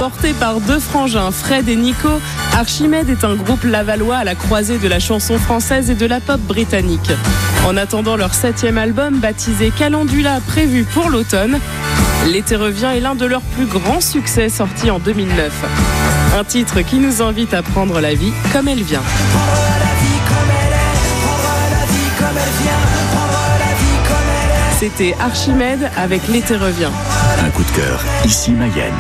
Porté par deux frangins, Fred et Nico, Archimède est un groupe lavallois à la croisée de la chanson française et de la pop britannique. En attendant leur 7e album, baptisé Calendula, prévu pour l'automne, L'été revient est l'un de leurs plus grands succès sortis en 2009. Un titre qui nous invite à prendre la vie comme elle vient. C'était Archimède avec L'été revient. Un coup de cœur, ici Mayenne.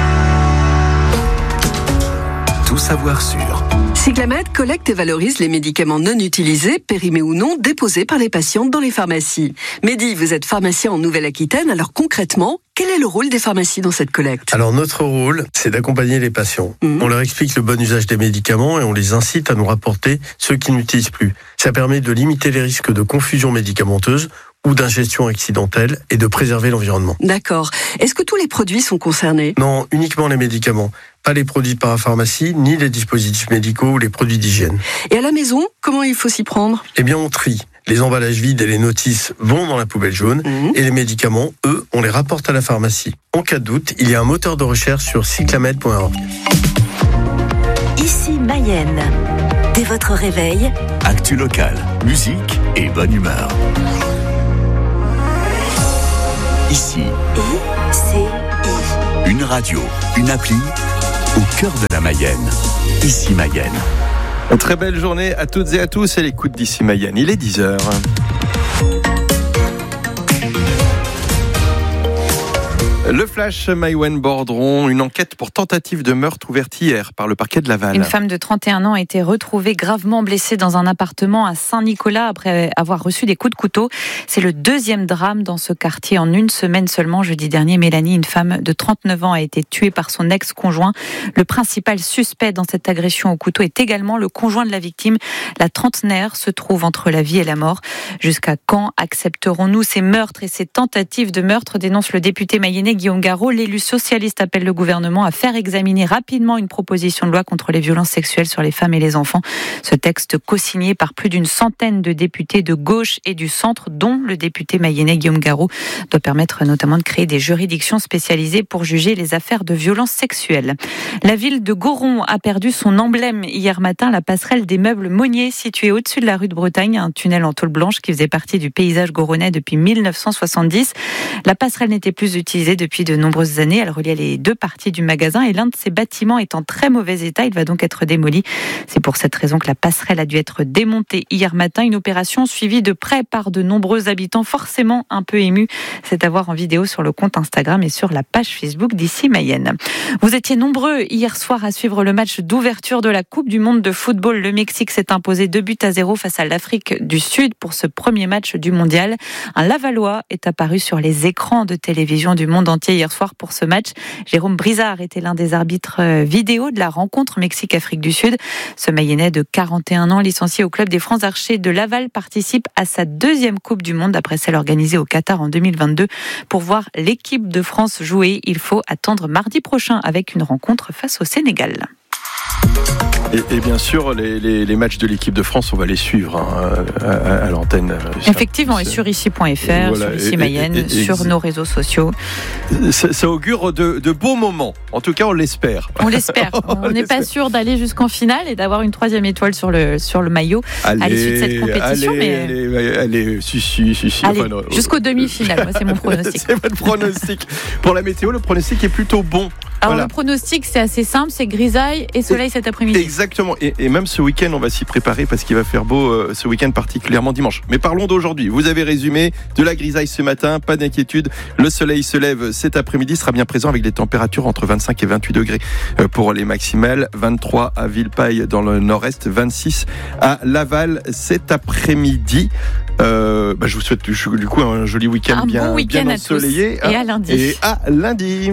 Tout savoir sur. Cyclamed collecte et valorise les médicaments non utilisés, périmés ou non, déposés par les patientes dans les pharmacies. Mehdi, vous êtes pharmacien en Nouvelle-Aquitaine, alors concrètement, quel est le rôle des pharmacies dans cette collecte ? Alors notre rôle, c'est d'accompagner les patients. On leur explique le bon usage des médicaments et on les incite à nous rapporter ceux qui n'utilisent plus. Ça permet de limiter les risques de confusion médicamenteuse ou d'ingestion accidentelle et de préserver l'environnement. D'accord. Est-ce que tous les produits sont concernés ? Non, uniquement les médicaments. Pas les produits de parapharmacie, ni les dispositifs médicaux ou les produits d'hygiène. Et à la maison, comment il faut s'y prendre ? Eh bien, on trie. Les emballages vides et les notices vont dans la poubelle jaune et les médicaments, eux, on les rapporte à la pharmacie. En cas de doute, il y a un moteur de recherche sur cyclamed.org. Ici Mayenne. Dès votre réveil, Actu locale, musique et bonne humeur. Ici, une radio, une appli au cœur de la Mayenne. Ici Mayenne. Une très belle journée à toutes et à tous à l'écoute d'Ici Mayenne. Il est 10h. Le flash Maïwenn-Bordron, une enquête pour tentative de meurtre ouverte hier par le parquet de Laval. Une femme de 31 ans a été retrouvée gravement blessée dans un appartement à Saint-Nicolas après avoir reçu des coups de couteau. C'est le deuxième drame dans ce quartier en une semaine seulement. Jeudi dernier, Mélanie, une femme de 39 ans, a été tuée par son ex-conjoint. Le principal suspect dans cette agression au couteau est également le conjoint de la victime. La trentenaire se trouve entre la vie et la mort. Jusqu'à quand accepterons-nous ces meurtres et ces tentatives de meurtre, dénonce le député mayennais Guillaume Garot. L'élu socialiste appelle le gouvernement à faire examiner rapidement une proposition de loi contre les violences sexuelles sur les femmes et les enfants. Ce texte co-signé par plus d'une centaine de députés de gauche et du centre, dont le député mayennais Guillaume Garot, doit permettre notamment de créer des juridictions spécialisées pour juger les affaires de violences sexuelles. La ville de Goron a perdu son emblème hier matin, la passerelle des meubles Monnier, située au-dessus de la rue de Bretagne, un tunnel en tôle blanche qui faisait partie du paysage goronnais depuis 1970. La passerelle n'était plus utilisée depuis de nombreuses années. Elle reliait les deux parties du magasin et l'un de ces bâtiments est en très mauvais état. Il va donc être démoli. C'est pour cette raison que la passerelle a dû être démontée hier matin. Une opération suivie de près par de nombreux habitants, forcément un peu émus. C'est à voir en vidéo sur le compte Instagram et sur la page Facebook d'Ici Mayenne. Vous étiez nombreux hier soir à suivre le match d'ouverture de la Coupe du Monde de football. Le Mexique s'est imposé 2-0 face à l'Afrique du Sud pour ce premier match du mondial. Un Lavallois est apparu sur les écrans de télévision du monde entier hier soir pour ce match. Jérôme Brizard était l'un des arbitres vidéo de la rencontre Mexique-Afrique du Sud. Ce Mayennais de 41 ans, licencié au club des Francs Archers de Laval, participe à sa deuxième Coupe du Monde après celle organisée au Qatar en 2022. Pour voir l'équipe de France jouer, il faut attendre mardi prochain avec une rencontre face au Sénégal. Et bien sûr, les matchs de l'équipe de France, on va les suivre à l'antenne. Effectivement, et sur ici.fr, voilà, sur Ici Mayenne, sur nos réseaux sociaux. Ça augure de beaux moments. En tout cas, on l'espère. On l'espère. On n'est pas sûr d'aller jusqu'en finale et d'avoir une 3e étoile sur le maillot à l'issue de cette compétition. Allez, jusqu'au demi-finale, moi, c'est mon pronostic. C'est votre pronostic. Pour la météo, le pronostic est plutôt bon. Alors le pronostic, c'est assez simple, c'est grisaille et soleil cet après-midi. Exactement, et même ce week-end, on va s'y préparer parce qu'il va faire beau ce week-end, particulièrement dimanche. Mais parlons d'aujourd'hui. Vous avez résumé de la grisaille ce matin, pas d'inquiétude. Le soleil se lève cet après-midi, sera bien présent avec des températures entre 25 et 28 degrés pour les maximales. 23 à Villeparisis dans le nord-est, 26 à Laval cet après-midi. Je vous souhaite du coup un joli week-end, bon week-end bien ensoleillé. Et à lundi. Et à lundi.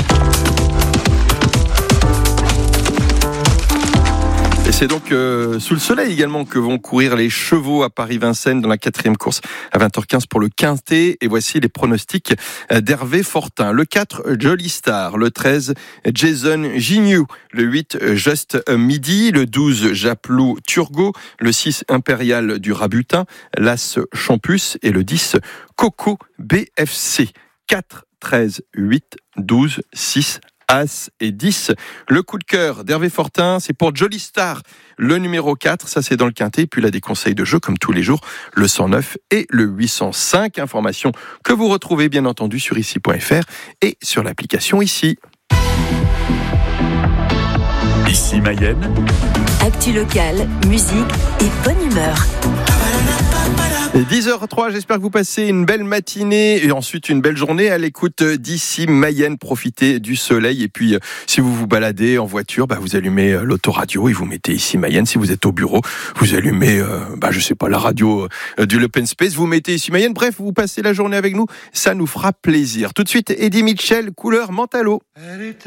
Et c'est donc sous le soleil également que vont courir les chevaux à Paris-Vincennes dans la 4e course à 20h15 pour le Quintet. Et voici les pronostics d'Hervé Fortin. Le 4, Jolly Star. Le 13, Jason Gignoux. Le 8, Just Midi. Le 12, Japlou Turgot. Le 6, Impérial du Rabutin. L'As Champus. Et le 10, Coco BFC. 4, 13, 8, 12, 6, As et 10. Le coup de cœur d'Hervé Fortin, c'est pour Jolly Star, le numéro 4, ça c'est dans le quintet. Puis là, des conseils de jeu comme tous les jours, le 109 et le 805. Informations que vous retrouvez bien entendu sur ici.fr et sur l'application Ici. Ici Mayenne. Actu locale, musique et bonne humeur. Et 10h03, j'espère que vous passez une belle matinée et ensuite une belle journée à l'écoute d'Ici Mayenne. Profitez du soleil et puis si vous vous baladez en voiture, vous allumez l'autoradio et vous mettez Ici Mayenne. Si vous êtes au bureau, vous allumez, la radio du Open Space, vous mettez Ici Mayenne. Bref, vous passez la journée avec nous, ça nous fera plaisir. Tout de suite, Eddie Mitchell, couleur Mentalo.